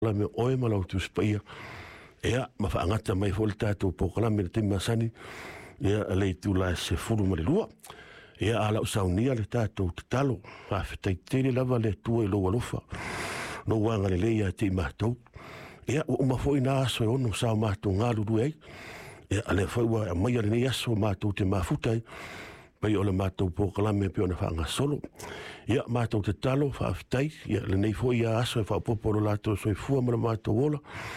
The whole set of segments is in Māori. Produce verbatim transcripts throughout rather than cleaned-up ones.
la me oe ma lau tu spaia. Ea, ma wha angata mai fo le tātou pokalame le te masani. Ea, le tu la se furu ma le lua. Ea, ala usaunia le tātou te talo. Whawhetai tere lava le tua i loa lofa. No wanga le leia te mātou. Ea, o uma foi na aso e ono sao mātou ngāru ruei. Ea, ale foi wa a mai ale nei aso mātou te mafutai. Pai o le mātou pokalame pe ona whaanga solo. Ia mātou te talo, whawhitai. Ia le nei foi a aso e whapoporo lātou soi fua mara mātou ola.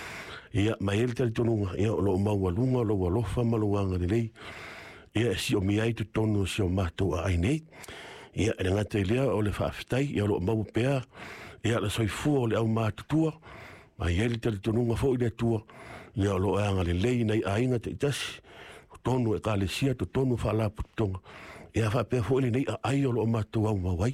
Ia mai ele tali tonunga. Ia o lo maua lunga, lo walofa maluanga ni lei. Ia si o miai tu tonu si o mātou a ainei. Ia e ngata i lea o le whawhitai. Ia lo maua pea. Ia le soi fua o le au mātutua. Mai ele tali tonunga fo i le tua. Ia o lo anga le lei nei ainga te itasi. Tonu e kālesia tu tonu whala putonga. Ia whapea fo ili nei a ai o lo mātou au mawai.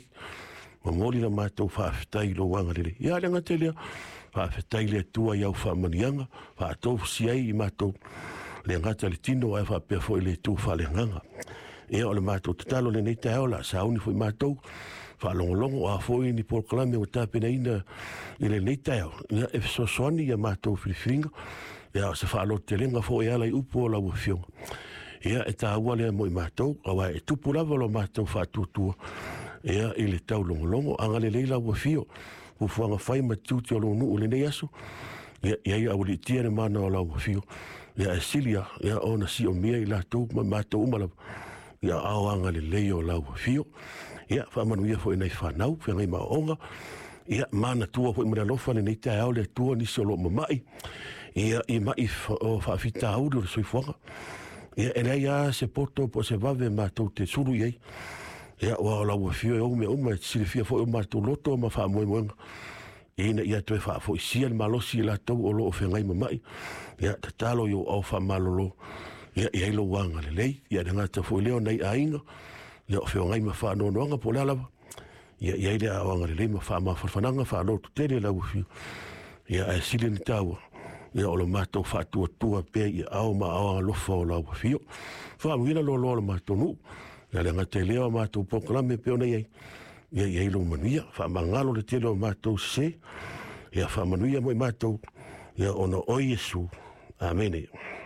Ma mori na mātou whawhitai lo wanga lele. Ia renga te lea. Whawhitai lea tua iau whamanianga. Whātou siai i mātou. Le ngata le tino ai whapea fo ili tu whale nganga. Ia o le mātou te talo le nei te aola. Sauni fo i mātou. Whalongolongo a fo i ni pokalame o tāpena ina i le nei te aola. Ia e sosoani ia mātou whiriwhiringa. Ia se whaalo te lenga fo e ala i upo o lau whionga. Ia e tā ua lea mo i mātou, awa e tupu lava lo mātou whātutua. Ia i le tau longolongo, anga le leila ua whio. Ufuanga whai matuti o lo nuu le nei aso. Ia ia au li tia ne mana o lau whio. Ia e silia, ia ona si o mia i lātou, ma mātou umalawa. Ia au anga le lei o lau whio. Ia whamanu ia fo i nei whanau, whiangai maonga. Ia mana tua fo i mara lofa le nei te au le tua nisi o lo mamai. Ia i mai o whawhita auri o le soifuanga. Ia e rei a se poto po se vave mātou te suru iei. Ia o lau whio e ume ume te sirifia fo i mātou loto ma wha moe moenga. Ina ia toe wha fo i sia le malosi i lātou o lo o whengai mamai. Ia te talo i o au wha malolo. Ia i heilo wanga le lei. Ia ne ngata fo i leo nei a inga. Ia o whengai ma wha nonoanga po le alawa. Ia i heile a wanga le lei ma wha ma whananga wha loto tere lau whio. Ia e sili ni tāua. Ia o lo mātou whātua tua pē i au ma au alofa o lau whio. Whaamina lo lo lo mātou nu. Ia le ngate leo mātou pokalame pē o nei ei. Ia i eilo manuia. Whaamangalo le tele o mātou se. Ia whaamanuia mo i mātou. Ia ono o Yesu. Amen.